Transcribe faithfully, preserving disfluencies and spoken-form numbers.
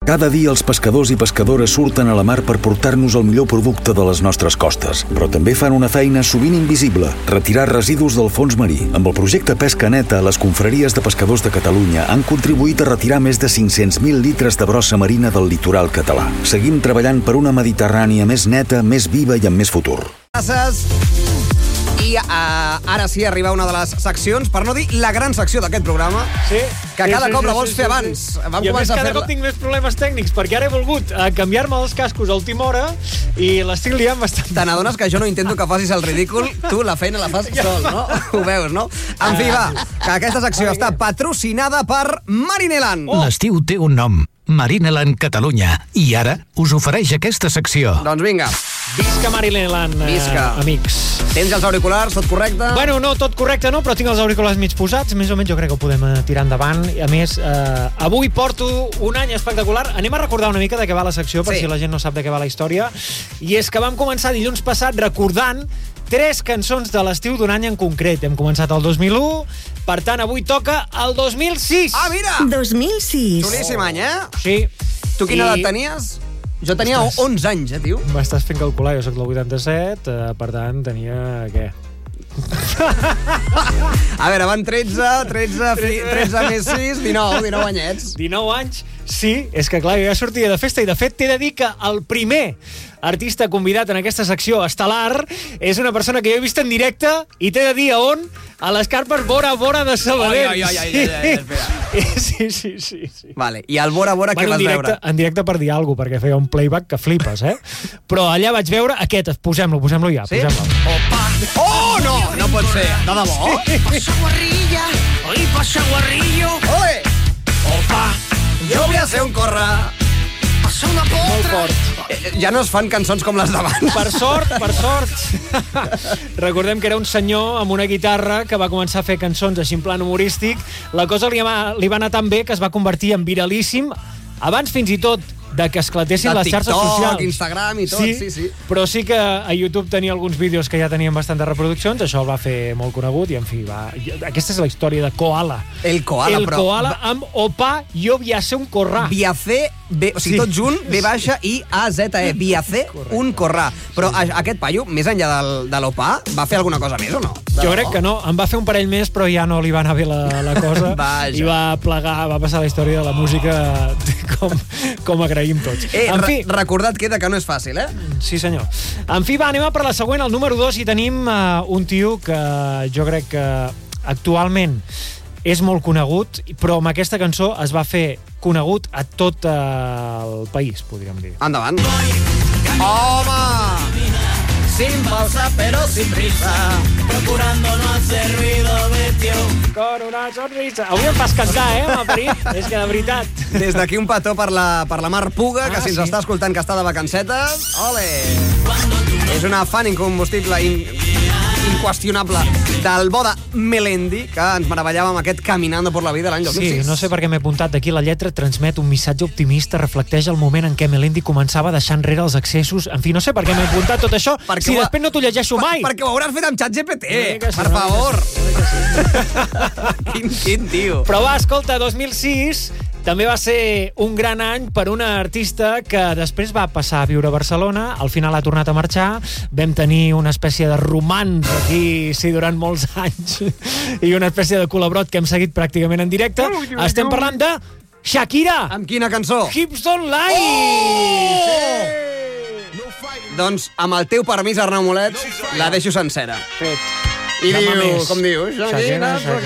Cada dia els pescadors i pescadores surten a la mar per portar-nos el millor producte de les nostres costes, però també fan una feina sovint invisible, retirar residus del fons marí. Amb el projecte Pesca Neta, les confraries de pescadors de Catalunya han contribuït a retirar més de cinc-cents mil litres de brossa marina del litoral català. Seguim treballant per una Mediterrània més neta, més viva i amb més futur. Gràcies. I uh, ara sí arriba una de les seccions, per no dir la gran secció d'aquest programa, sí, que sí, cada sí, cop sí, la vols sí, fer sí, abans. Sí. Vam I a més, a cada cop tinc més problemes tècnics, perquè ara he volgut uh, canviar-me els cascos a última hora i l'estic liant bastant. Te n'adones que jo no intento que facis el ridícul, tu la feina la fas sol, no? Ho veus, no? En fi, va, que aquesta secció està patrocinada per Marineland. Oh. L'estiu té un nom, Marineland Catalunya, i ara us ofereix aquesta secció. Doncs vinga. Visca Marineland, eh, Visca. amics. Tens els auriculars, tot correcte? Bueno, no, tot correcte no, però tinc els auriculars mig posats, més o menys jo crec que ho podem tirar endavant. I a més, eh, avui porto un any espectacular. Anem a recordar una mica de què va la secció, per sí. si la gent no sap de què va la història. I és que vam començar dilluns passat recordant tres cançons de l'estiu d'un any en concret. Hem començat el dos mil u, per tant, avui toca el dos mil sis. Ah, mira! dos mil sis. Xulíssim any, eh? Sí. Tu quina I... edat tenies? Jo tenia Estàs... onze anys, eh, tio? M'estàs fent calcular, jo soc del vuitanta-set, eh, per tant, tenia... què? A veure, van tretze, tretze, tretze més sis, dinou, dinou anyets. dinou anys, sí, és que clar, jo ja sortia de festa i de fet t'he de dir que el primer artista convidat en aquesta secció estel·lar és una persona que jo he vist en directe i t'he de dir a on? A les Carpes Bora Bora de Sabadell. Ai, ai, ai, ai, ai, ai, espera. Sí, sí, sí, sí. Vale, i al Bora Bora què bueno, vas en directe, veure? En directe per dir alguna cosa, perquè feia un playback que flipes, eh? Però allà vaig veure aquest, posem-lo, posem-lo ja, sí? posem-lo. Opa! Oh, no, no pot ser. De debò? Sí. Pasa guarrilla, oi, pasa guarrillo. Ole! Opa, jo voy a ser un corre. Passa una potra. Molt fort. Eh, ja no es fan cançons com les d'abans. Per sort, per sort. Recordem que era un senyor amb una guitarra que va començar a fer cançons així en plan humorístic. La cosa li va, li va anar tan bé que es va convertir en viralíssim abans fins i tot de que esclatessin de les xarxes TikTok, socials. Instagram i tot, sí, sí, sí. Però sí que a YouTube tenia alguns vídeos que ja tenien bastantes reproduccions, això el va fer molt conegut i, en fi, va... Aquesta és la història de Koala. El Koala, el però... El Koala amb Opa, jo viacer un corrà. Viacer, B, o sigui, Sí. tot junt, B baixa i A Z E. Viacer un corrà. Però a, aquest paio, més enllà del, de l'Opa, va fer alguna cosa més o no? De Jo debò? crec que no. Em va fer un parell més, però ja no li va anar bé la, la cosa. Vaja. I va plegar, va passar la història de la música com, com agraïm tots. Eh, en fi, re recordat queda que no és fàcil, eh? sí senyor. En fi, va, anem a per la següent, el número dos, i tenim uh, un tio que jo crec que actualment és molt conegut, però amb aquesta cançó es va fer conegut a tot uh, el país, podríem dir. Endavant. Home! Sin pausa, pero sin prisa. Procurando no hacer ruido, Betio. Con una sonrisa. Avui em fas cantar, eh, m'aperit? És que de veritat. Des d'aquí un petó per la, per la Mar Puga, que Ah, si ens sí? està escoltant que està de vacancetes, ole! És una fan incombustible, in, inqüestionable del bo de Melendi, que ens meravellava amb aquest Caminando por la vida l'any dos mil sis. Sí, no sé per què m'he apuntat d'aquí. La lletra transmet un missatge optimista, reflecteix el moment en què Melendi començava a deixar enrere els excessos. En fi, no sé per què m'he apuntat tot això, Perquè si ho ha- després no t'ho llegeixo mai. Per, perquè ho hauràs fet amb ChatGPT, Una mica sí, per una favor. mica sí. quin, quin tio. Però va, escolta, dos mil sis també va ser un gran any per una artista que després va passar a viure a Barcelona, al final ha tornat a marxar, vam tenir una espècie de romans aquí, sí, durant molts anys, i una espècie de colabrot que hem seguit pràcticament en directe. Estem parlant de Shakira! Amb quina cançó? Hips Don't Lie! Oh! Doncs, amb el teu permís, Arnau Molets, la deixo sencera. Fet. I Demà diu, més. com diu? Shakira, Shakira,